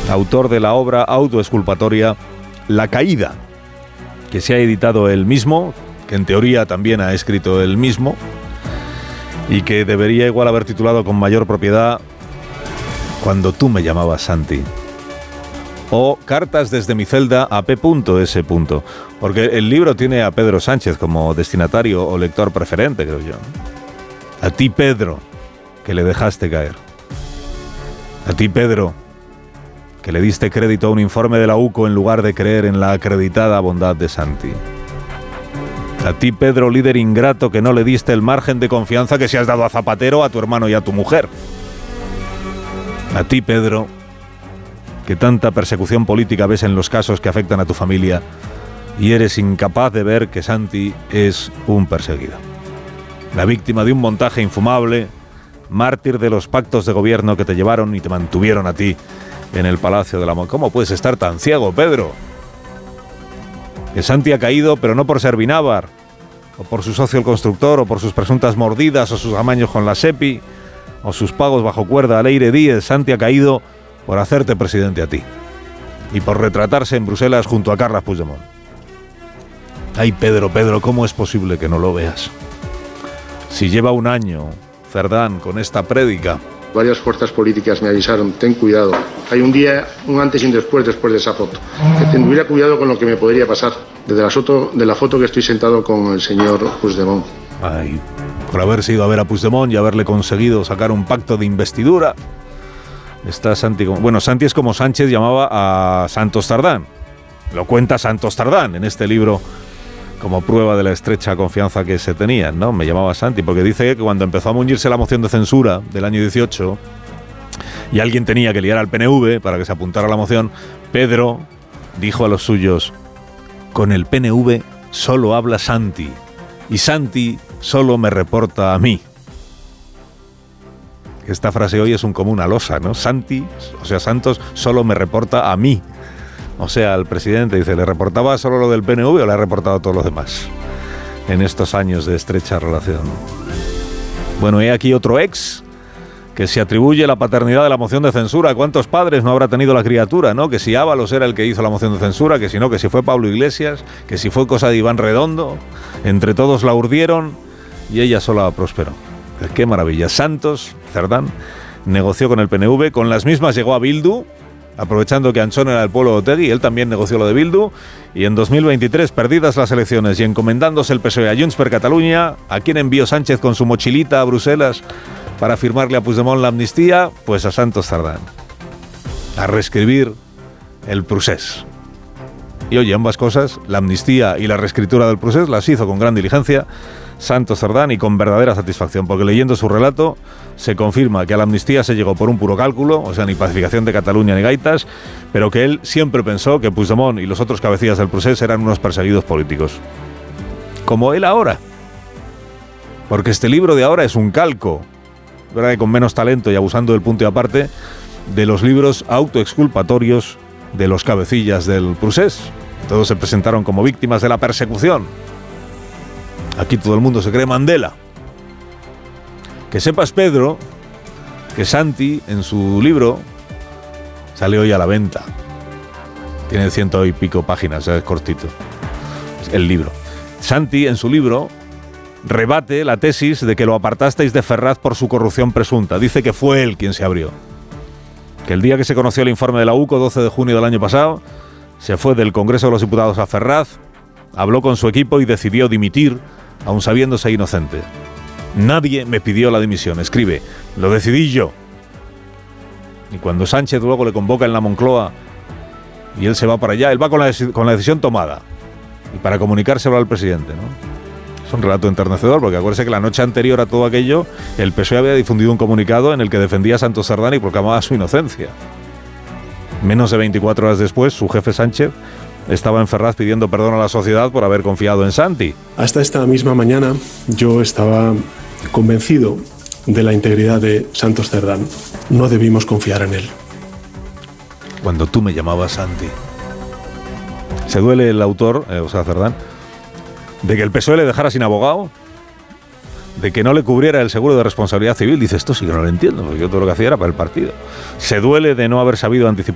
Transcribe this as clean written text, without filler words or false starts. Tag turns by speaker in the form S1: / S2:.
S1: autor de la obra autoexculpatoria La Caída, que se ha editado él mismo, que en teoría también ha escrito él mismo, y que debería igual haber titulado con mayor propiedad Cuando tú me llamabas Santi, o Cartas desde mi celda a P.S. Porque el libro tiene a Pedro Sánchez como destinatario o lector preferente, creo yo. A ti, Pedro, que le dejaste caer. A ti, Pedro, que le diste crédito a un informe de la UCO en lugar de creer en la acreditada bondad de Santi. A ti, Pedro, líder ingrato, que no le diste el margen de confianza que se has dado a Zapatero, a tu hermano y a tu mujer. A ti, Pedro, que tanta persecución política ves en los casos que afectan a tu familia y eres incapaz de ver que Santi es un perseguido. La víctima de un montaje infumable, mártir de los pactos de gobierno que te llevaron y te mantuvieron a ti en el Palacio de la Moncloa. ¿Cómo puedes estar tan ciego, Pedro? Que Santi ha caído, pero no por ser Binávar, o por su socio el constructor, o por sus presuntas mordidas, o sus amaños con la SEPI, o sus pagos bajo cuerda a Leire Díez. Santi ha caído por hacerte presidente a ti y por retratarse en Bruselas junto a Carles Puigdemont. Ay, Pedro, ¿cómo es posible que no lo veas? Si lleva un año, Cerdán, con esta prédica.
S2: Varias fuerzas políticas me avisaron, ten cuidado. Hay un día, un antes y un después de esa foto. Que tendría cuidado con lo que me podría pasar. Desde la foto que estoy sentado con el señor Puigdemont.
S1: Ay, por haberse ido a ver a Puigdemont y haberle conseguido sacar un pacto de investidura. Está Santi. Bueno, Santi es como Sánchez llamaba a Santos Tardán. Lo cuenta Santos Tardán en este libro como prueba de la estrecha confianza que se tenían, ¿no? Me llamaba Santi, porque dice que cuando empezó a muñirse la moción de censura del año 18 y alguien tenía que liar al PNV para que se apuntara a la moción, Pedro dijo a los suyos: con el PNV solo habla Santi y Santi solo me reporta a mí. Esta frase hoy es como una losa, ¿no? Santi, o sea, Santos, solo me reporta a mí. O sea, al presidente, dice, ¿le reportaba solo lo del PNV o le ha reportado a todos los demás en estos años de estrecha relación? Bueno, he aquí otro ex que se atribuye la paternidad de la moción de censura. ¿Cuántos padres no habrá tenido la criatura, no? Que si Ábalos era el que hizo la moción de censura, que si no, que si fue Pablo Iglesias, que si fue cosa de Iván Redondo. Entre todos la urdieron y ella sola prosperó. ¡Qué maravilla! Santos Cerdán negoció con el PNV, con las mismas llegó a Bildu, aprovechando que Anchón era el pueblo de Otegi, él también negoció lo de Bildu, y en 2023, perdidas las elecciones y encomendándose el PSOE a Junts per Catalunya, ¿a quién envió Sánchez con su mochilita a Bruselas para firmarle a Puigdemont la amnistía? Pues a Santos Cerdán, a reescribir el procés. Y oye, ambas cosas, la amnistía y la reescritura del procés, las hizo con gran diligencia Santos Cerdán y con verdadera satisfacción, porque leyendo su relato se confirma que a la amnistía se llegó por un puro cálculo, o sea, ni pacificación de Cataluña ni gaitas, pero que él siempre pensó que Puigdemont y los otros cabecillas del procés eran unos perseguidos políticos. Como él ahora. Porque este libro de ahora es un calco, ¿verdad?, que con menos talento y abusando del punto y aparte, de los libros autoexculpatorios de los cabecillas del procés. Todos se presentaron como víctimas de la persecución. Aquí todo el mundo se cree Mandela. Que sepas, Pedro, que Santi, en su libro, sale hoy a la venta. Tiene 100 y pico páginas, es cortito. El libro. Santi, en su libro, rebate la tesis de que lo apartasteis de Ferraz por su corrupción presunta. Dice que fue él quien se abrió. Que el día que se conoció el informe de la UCO, 12 de junio del año pasado, se fue del Congreso de los Diputados a Ferraz, habló con su equipo y decidió dimitir, aun sabiéndose inocente. Nadie me pidió la dimisión, escribe, lo decidí yo. Y cuando Sánchez luego le convoca en la Moncloa y él se va para allá, él va con la decisión tomada y para comunicárselo al presidente, ¿no? Es un relato enternecedor, porque acuérdese que la noche anterior a todo aquello el PSOE había difundido un comunicado en el que defendía a Santos Cerdán y proclamaba su inocencia. Menos de 24 horas después, su jefe Sánchez estaba en Ferraz pidiendo perdón a la sociedad por haber confiado en Santi.
S3: Hasta esta misma mañana yo estaba convencido de la integridad de Santos Cerdán. No debimos confiar en él.
S1: Cuando tú me llamabas Santi. Se duele el autor, o sea, Cerdán, de que el PSOE le dejara sin abogado, de que no le cubriera el seguro de responsabilidad civil. Dice, esto sí que no lo entiendo, porque yo todo lo que hacía era para el partido. Se duele de no haber sabido anticipar